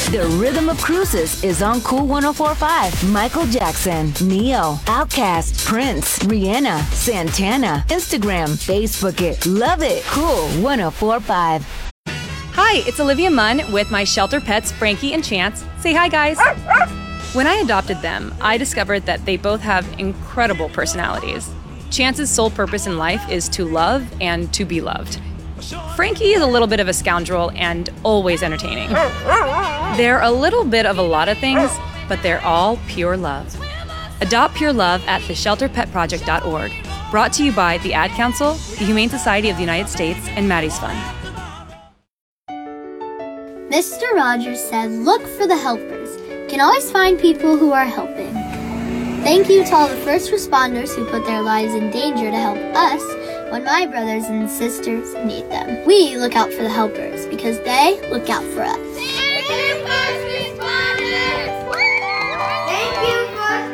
The Rhythm of Cruises is on Cool 104.5. Michael Jackson, Neo, Outkast, Prince, Rihanna, Santana. Instagram, Facebook it. Love it. Cool 104.5. Hi, it's Olivia Munn with my shelter pets, Frankie and Chance. Say hi, guys. When I adopted them, I discovered that they both have incredible personalities. Chance's sole purpose in life is to love and to be loved. Frankie is a little bit of a scoundrel and always entertaining. They're a little bit of a lot of things, but they're all pure love. Adopt pure love at theshelterpetproject.org. Brought to you by the Ad Council, the Humane Society of the United States, and Maddie's Fund. Mr. Rogers said, look for the helpers. You can always find people who are helping. Thank you to all the first responders who put their lives in danger to help us when my brothers and sisters need them. We look out for the helpers because they look out for us. Thank you, first responders! Thank you,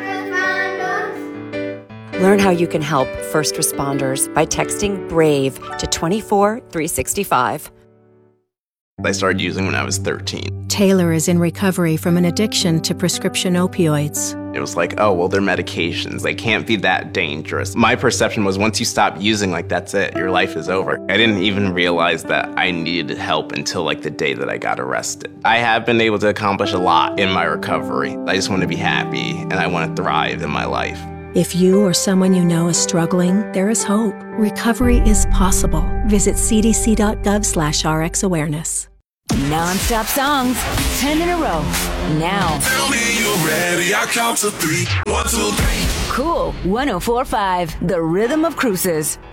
first responders! Learn how you can help first responders by texting BRAVE to 24365. I started using when I was 13. Taylor is in recovery from an addiction to prescription opioids. It was like, oh, well, they're medications. They can't be that dangerous. My perception was once you stop using, that's it. Your life is over. I didn't even realize that I needed help until the day that I got arrested. I have been able to accomplish a lot in my recovery. I just want to be happy and I want to thrive in my life. If you or someone you know is struggling, there is hope. Recovery is possible. Visit cdc.gov/RxAwareness. Non-stop songs, 10 in a row. Now. Tell me you're ready. I count to 3. 1, 2, 3. Cool 104.5. The Rhythm of Cruises.